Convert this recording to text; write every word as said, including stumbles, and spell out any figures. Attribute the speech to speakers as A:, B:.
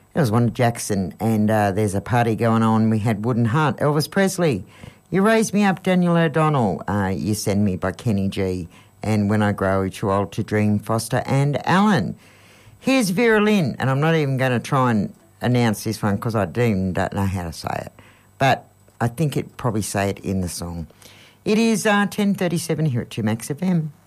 A: It was one Jackson, and uh, there's a party going on. We had Wooden Heart, Elvis Presley. You Raise Me Up, Daniel O'Donnell. Uh, you Send Me by Kenny G. And When I Grow Too Old to Dream, Foster and Alan. Here's Vera Lynn, and I'm not even going to try and announce this one because I do don't know how to say it. But I think it probably say it in the song. It is uh, ten thirty-seven here at two Max F M.